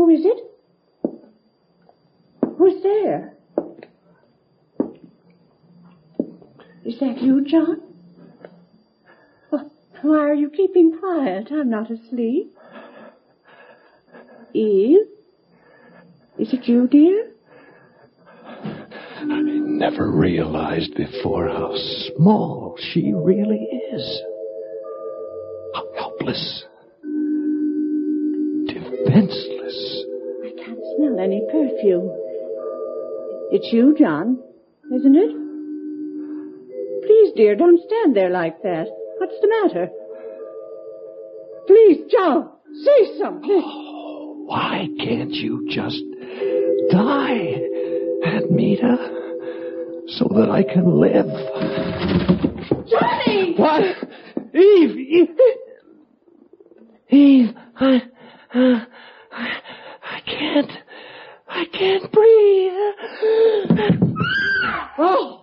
Who is it? Who's there? Is that you, John? Why are you keeping quiet? I'm not asleep. Eve? Is it you, dear? I never realized before how small she really is. How helpless. Defenseless. I can't smell any perfume. It's you, John, isn't it? Please, dear, don't stand there like that. What's the matter? Please, John, say something. Oh, why can't you just die, Admeta, so that I can live? Johnny! What? Eve, I can't breathe. Oh!